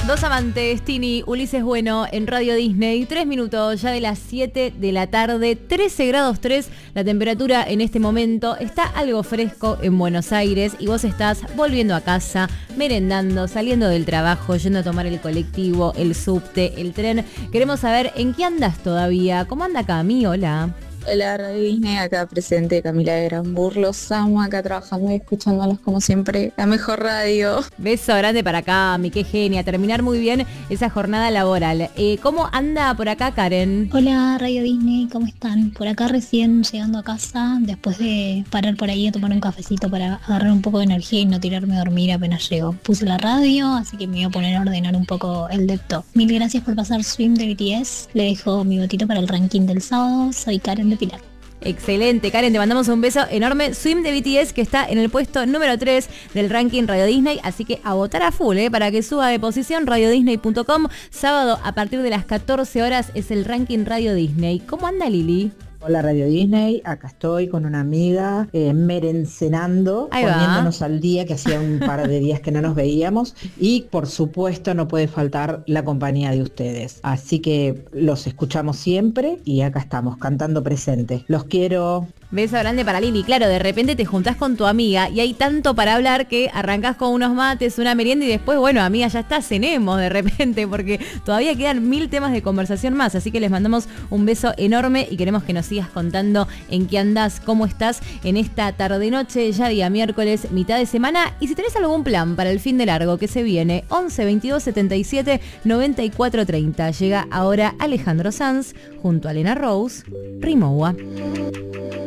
Dos amantes, Tini, Ulises Bueno, en Radio Disney. 3 minutos ya de las 7 de la tarde, 13 grados 3 la temperatura en este momento. Está algo fresco en Buenos Aires y vos estás volviendo a casa, merendando, saliendo del trabajo, yendo a tomar el colectivo, el subte, el tren. Queremos saber en qué andas todavía. ¿Cómo anda Cami? Hola. Hola, Radio Disney, acá presente Camila de Granbur, los amo acá trabajando y escuchándolos como siempre, la mejor radio. Beso grande para Cami, qué genia, terminar muy bien esa jornada laboral. ¿Cómo anda por acá Karen? Hola Radio Disney, ¿cómo están? Por acá recién llegando a casa, después de parar por ahí a tomar un cafecito para agarrar un poco de energía y no tirarme a dormir apenas llego. Puse la radio, así que me voy a poner a ordenar un poco el laptop. Mil gracias por pasar Swim de BTS, le dejo mi votito para el ranking del sábado, soy Karen de Pilar. Excelente, Karen, te mandamos un beso enorme. Swim de BTS, que está en el puesto número 3 del ranking Radio Disney, así que a votar a full, para que suba de posición. radiodisney.com, sábado a partir de las 14 horas es el ranking Radio Disney. ¿Cómo anda Lili? Hola Radio Disney, acá estoy con una amiga merencenando, poniéndonos al día, que hacía un par de días que no nos veíamos, y por supuesto no puede faltar la compañía de ustedes, así que los escuchamos siempre y acá estamos cantando presente. Los quiero. Beso grande para Lili. Claro, de repente te juntás con tu amiga y hay tanto para hablar que arrancás con unos mates, una merienda y después, bueno, amiga, ya está, cenemos de repente porque todavía quedan 1000 temas de conversación más. Así que les mandamos un beso enorme y queremos que nos sigas contando en qué andás, cómo estás en esta tarde-noche, ya día miércoles, mitad de semana. Y si tenés algún plan para el fin de largo que se viene, 11 22 77 94 30. Llega ahora Alejandro Sanz junto a Lena Rose, Rimowa.